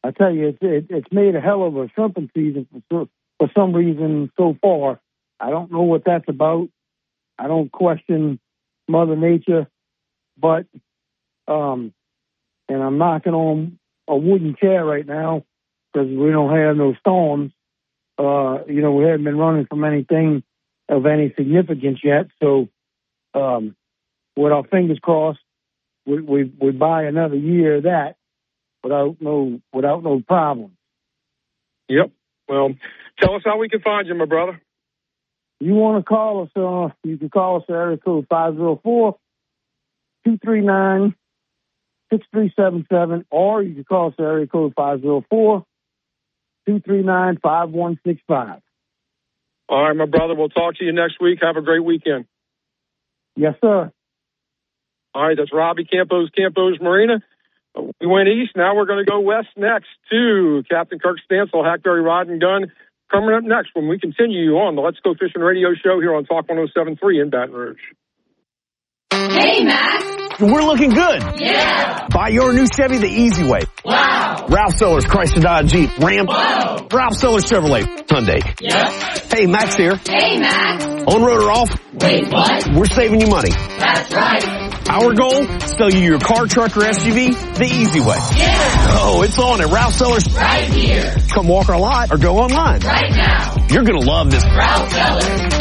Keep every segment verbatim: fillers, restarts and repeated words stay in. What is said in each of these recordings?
I tell you, it's it, it's made a hell of a shrimping season for for some reason so far. I don't know what that's about. I don't question Mother Nature, but um, and I'm knocking on a wooden chair right now because we don't have no storms. Uh, you know, we haven't been running from anything of any significance yet. So, um, with our fingers crossed, we, we we buy another year of that without no without no problem. Yep. Well, tell us how we can find you, my brother. You want to call us? Uh, you can call us at area code five zero four, two three nine, six three seven seven, or you can call us at area code five zero four, two three nine, five one six five. All right, my brother. We'll talk to you next week. Have a great weekend. Yes, sir. All right, that's Robbie Campos, Campos Marina. We went east. Now we're going to go west next to Captain Kirk Stansel, Hackberry Rod and Gun. Coming up next when we continue on the Let's Go Fishing radio show here on Talk one oh seven point three in Baton Rouge. Hey, Max. We're looking good. Yeah. Buy your new Chevy the easy way. Wow. Ralph Sellers, Chrysler Dodge Jeep, Ram. Whoa. Ralph Sellers Chevrolet, Hyundai. Yep. Hey, Max here. Hey, Max. On road or off? Wait, what? We're saving you money. That's right. Our goal, sell you your car, truck, or S U V the easy way. Yeah. Oh, it's on at Ralph Sellers. Right here. Come walk our lot or go online. Right now. You're going to love this. Ralph Sellers.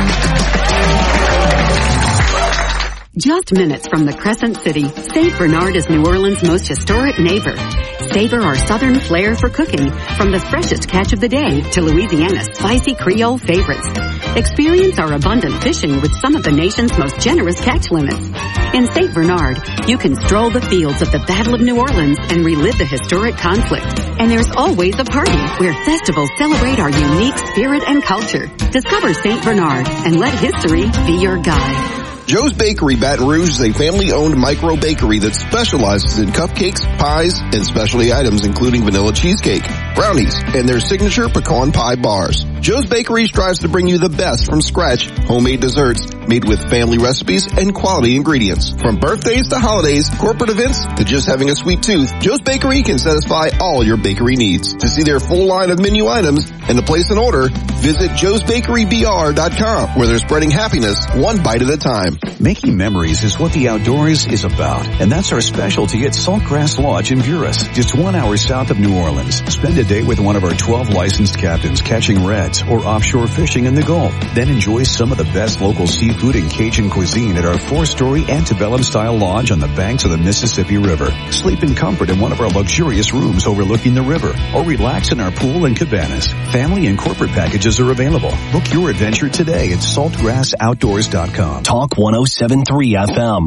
Just minutes from the Crescent City, Saint Bernard is New Orleans' most historic neighbor. Savor our southern flair for cooking, from the freshest catch of the day to Louisiana's spicy Creole favorites. Experience our abundant fishing with some of the nation's most generous catch limits. In Saint Bernard, you can stroll the fields of the Battle of New Orleans and relive the historic conflict. And there's always a party where festivals celebrate our unique spirit and culture. Discover Saint Bernard and let history be your guide. Joe's Bakery Baton Rouge is a family-owned micro-bakery that specializes in cupcakes, pies, and specialty items including vanilla cheesecake, brownies, and their signature pecan pie bars. Joe's Bakery strives to bring you the best from scratch homemade desserts made with family recipes and quality ingredients. From birthdays to holidays, corporate events to just having a sweet tooth, Joe's Bakery can satisfy all your bakery needs. To see their full line of menu items and to place an order, visit joes bakery b r dot com, where they're spreading happiness one bite at a time. Making memories is what the outdoors is about, and that's our specialty at Saltgrass Lodge in Buras, just one hour south of New Orleans. Spend a day with one of our twelve licensed captains catching reds or offshore fishing in the Gulf. Then enjoy some of the best local seafood and Cajun cuisine at our four-story antebellum-style lodge on the banks of the Mississippi River. Sleep in comfort in one of our luxurious rooms overlooking the river, or relax in our pool and cabanas. Family and corporate packages are available. Book your adventure today at saltgrass outdoors dot com. Talk one oh seven point three F M.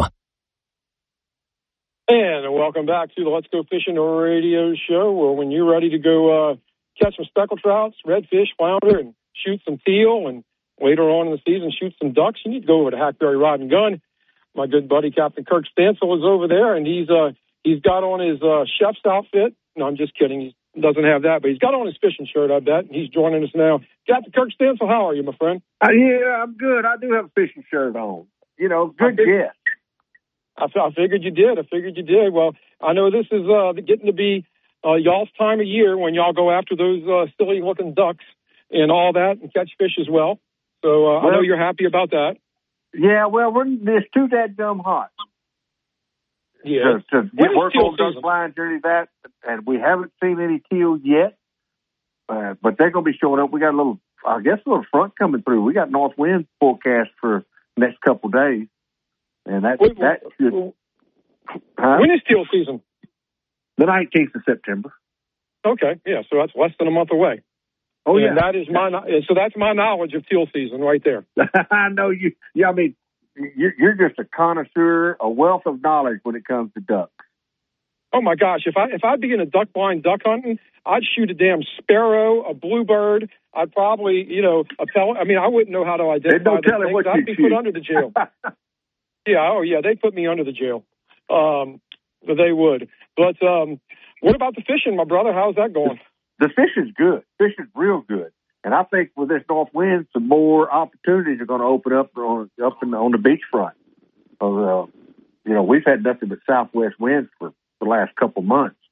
And welcome back to the Let's Go Fishing radio show, where when you're ready to go uh, catch some speckled trouts, redfish, flounder, and shoot some teal, and later on in the season shoot some ducks, you need to go over to Hackberry Rod and Gun. My good buddy Captain Kirk Stansel is over there, and he's uh, he's got on his uh, chef's outfit. No, I'm just kidding. He doesn't have that, but he's got on his fishing shirt, I bet, and he's joining us now. Captain Kirk Stansel, how are you, my friend? Uh, yeah, I'm good. I do have a fishing shirt on. You know, good guess. I, I figured you did. I figured you did. Well, I know this is uh, getting to be uh, y'all's time of year when y'all go after those uh, silly-looking ducks and all that and catch fish as well. So uh, well, I know you're happy about that. Yeah, well, we're it's too dadgum hot. Yeah. To, to get work on duck blind journey that, and we haven't seen any teal yet, uh, but they're going to be showing up. We got a little, I guess, a little front coming through. We got north wind forecast for next couple of days, and that Wait, that should. Huh? When is teal season? The nineteenth of September. Okay, yeah, so that's less than a month away. Oh and yeah, that is my so that's my knowledge of teal season right there. I know you. Yeah, I mean, you're, you're just a connoisseur, a wealth of knowledge when it comes to ducks. Oh my gosh, if I if I begin a duck blind duck hunting, I'd shoot a damn sparrow, a bluebird. I'd probably, you know, a pellet. I mean, I wouldn't know how to identify. Don't tell him what I'd you be shoot. put under the jail. yeah, oh yeah, they put me under the jail. Um, they would. But um, what about the fishing, my brother? How's that going? The fish is good. Fish is real good. And I think with this north wind, some more opportunities are going to open up on up in the, on the beachfront. Uh, you know, we've had nothing but southwest winds for the last couple months.